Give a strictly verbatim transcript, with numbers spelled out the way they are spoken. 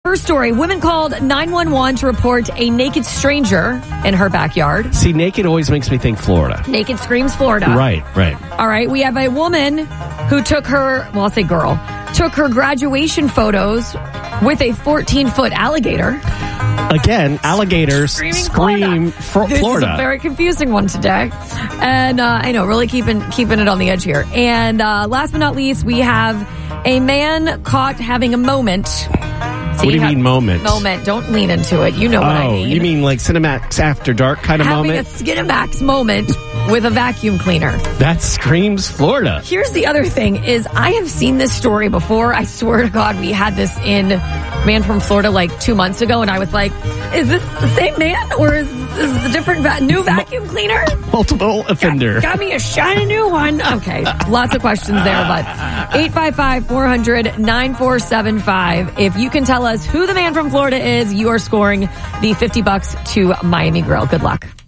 First story, women called nine one one to report a naked stranger in her backyard. See, naked always makes me think Florida. Naked screams Florida. Right, right. All right, we have a woman who took her, well, I'll say girl, took her graduation photos with a fourteen-foot alligator. Again, alligators Screaming scream Florida. Fr- Florida. This is a very confusing one today. And uh, I know, really keeping keeping it on the edge here. And uh, last but not least, we have a man caught having a moment. What do you mean moment? Moment. Don't lean into it. You know what oh, I mean. you mean like Cinemax After Dark kind of having moment? Having a Skinamax moment with a vacuum cleaner. That screams Florida. Here's the other thing is I have seen this story before. I swear to God, we had this in Man from Florida like two months ago, and I was like, is this the same man or is this a different va- new vacuum cleaner? Multiple offender. Got, got me a shiny new one. Okay, lots of questions there, but eight five five, four hundred, nine four seven five. If you can tell us who the man from Florida is, you are scoring the fifty bucks to Miami Grill. Good luck.